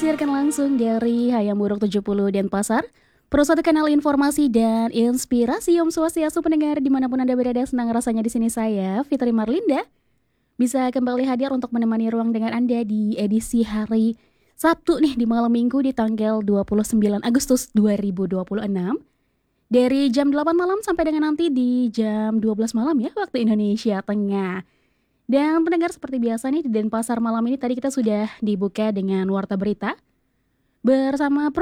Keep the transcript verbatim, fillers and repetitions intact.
disiarkan langsung dari Hayam Buruk tujuh puluh Denpasar, Pro satu kanal informasi dan inspirasi. Om Swastiastu pendengar dimanapun Anda berada, senang rasanya di sini saya, Fitri Marlinda, bisa kembali hadir untuk menemani ruang dengar Anda di edisi hari Sabtu nih, di malam minggu di tanggal dua puluh sembilan Agustus dua ribu dua puluh enam. Dari jam delapan malam sampai dengan nanti di jam dua belas malam ya, waktu Indonesia Tengah. Dan pendengar, seperti biasa nih di Denpasar malam ini tadi kita sudah dibuka dengan warta berita bersama